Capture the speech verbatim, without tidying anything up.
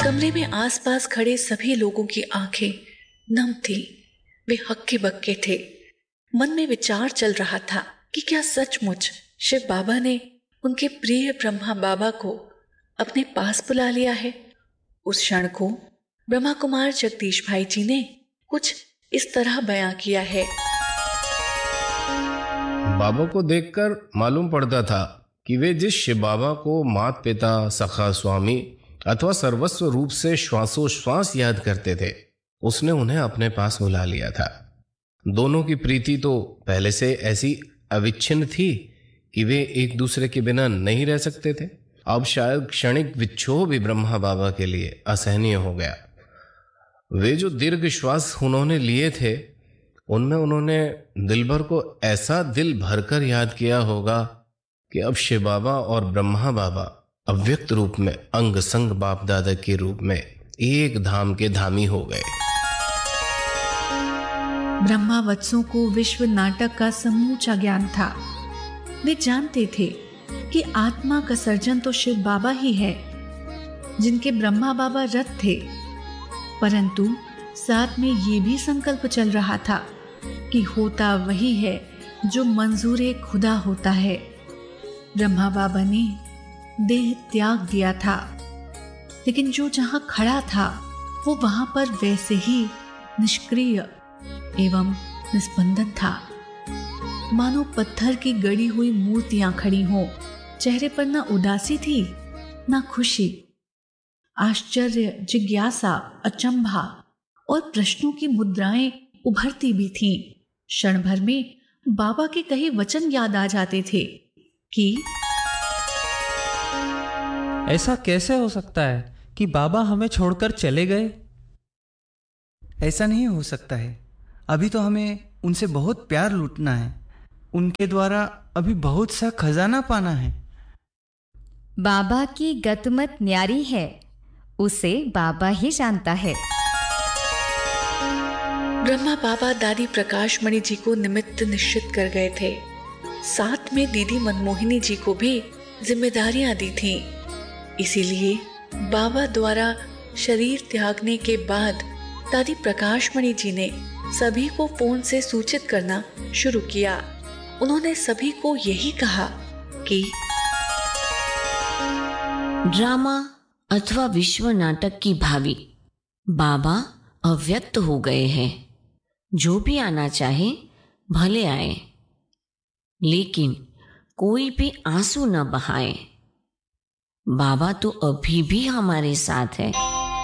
कमरे में आसपास खड़े सभी लोगों की आंखें नम थीं। वे हक्के बक्के थे। मन में विचार चल रहा था कि क्या सचमुच शिव बाबा ने उनके प्रिय ब्रह्मा बाबा को अपने पास बुला लिया है। उस क्षण को ब्रह्मा कुमार जगदीश भाई जी ने कुछ इस तरह बयां किया है। बाबा को देखकर मालूम पड़ता था कि वे जिस शिव बाबा को मात पिता, सखा, स्वामी अथवा सर्वस्व रूप से श्वासोश्वास याद करते थे, उसने उन्हें अपने पास बुला लिया था। दोनों की प्रीति तो पहले से ऐसी अविच्छिन्न थी कि वे एक दूसरे के बिना नहीं रह सकते थे। अब शायद क्षणिक विक्षोभ भी ब्रह्मा बाबा के लिए असहनीय हो गया। वे जो दीर्घ श्वास उन्होंने लिए थे, उनमें उन्होंने दिलभर को ऐसा दिल भरकर याद किया होगा कि अब शिव बाबा और ब्रह्मा बाबा अव्यक्त रूप में अंग संग बाप दादा के रूप में एक धाम के धामी हो गए। ब्रह्मा वत्सों को विश्व नाटक का समूचा ज्ञान था। वे जानते थे कि आत्मा का सर्जन तो शिव बाबा ही है, जिनके ब्रह्मा बाबा रथ थे। परंतु साथ में ये भी संकल्प चल रहा था कि होता वही है जो मंजूरे खुदा होता है। ब्रह्मा बाबा ने देह त्याग दिया था, लेकिन जो जहां खड़ा था वो वहां पर वैसे ही निष्क्रिय एवं निस्पंदन था, मानो पत्थर की गड़ी हुई मूर्तियां खड़ी हों। चेहरे पर ना उदासी थी, ना खुशी। आश्चर्य, जिज्ञासा, अचंभा और प्रश्नों की मुद्राएं उभरती भी थीं। क्षण भर में बाबा के कहे वचन याद आ जाते थे कि ऐसा कैसे हो सकता है कि बाबा हमें छोड़कर चले गए? ऐसा नहीं हो सकता है। अभी तो हमें उनसे बहुत प्यार लूटना है। उनके द्वारा अभी बहुत सा खजाना पाना है। बाबा की गतमत न्यारी है, उसे बाबा ही जानता है। ब्रह्मा बाबा दादी प्रकाश मणि जी को निमित्त निश्चित कर गए थे। साथ में दीदी मनमोहिनी जी को भी जिम्मेदारियां दी थीं। इसीलिए बाबा द्वारा शरीर त्यागने के बाद दादी प्रकाश मणि जी ने सभी को फोन से सूचित करना शुरू किया। उन्होंने सभी को यही कहा कि ड्रामा अथवा विश्व नाटक की भावी बाबा अव्यक्त हो गए हैं। जो भी आना चाहे भले आए, लेकिन कोई भी आंसू न बहाए। बाबा तो अभी भी हमारे साथ है।